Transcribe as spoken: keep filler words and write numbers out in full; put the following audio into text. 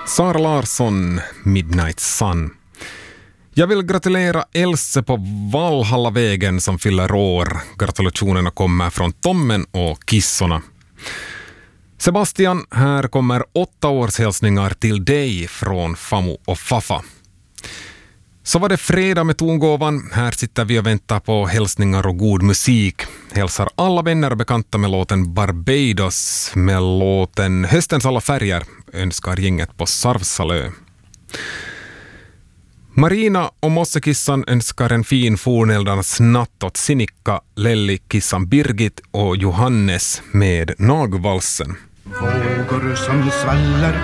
Sara Larsson, Midnight Sun. Jag vill gratulera Else på Valhallavägen som fyller år. Gratulationerna kommer från Tommen och Kissorna. Sebastian, här kommer åtta års hälsningar till dig från Famu och Fafa. Så var det fredag med tongåvan. Här sitter vi och väntar på hälsningar och god musik. Hälsar alla vänner och bekanta med låten Barbados med låten Höstens alla färger. Önskar gänget på Sarvsalö. Marina och Mossekissan önskar en fin fornäldarnas natt åt Sinikka, Lelli, Kissan Birgit och Johannes med Nagvalsen. Vågor som svallar